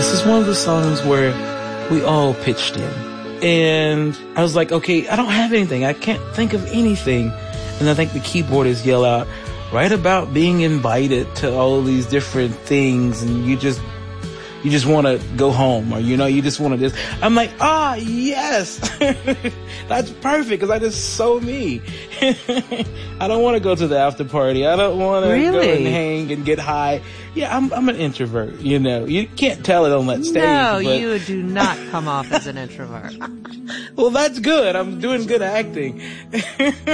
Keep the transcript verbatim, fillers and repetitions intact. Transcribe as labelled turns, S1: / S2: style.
S1: this is one of the songs where we all pitched in. And I was like, okay, I don't have anything. I can't think of anything. And I think the keyboardist yell out, write about being invited to all these different things, and you just you just want to go home, or you know, you just want to just. I'm like, ah, yes, that's perfect, because I just so me. I don't want to go to the after party. I don't want to
S2: really?
S1: go and hang and get high. Yeah, I'm I'm an introvert. You know, you can't tell it on that stage.
S2: No,
S1: but...
S2: you do not come off as an introvert.
S1: Well, that's good. I'm doing good acting.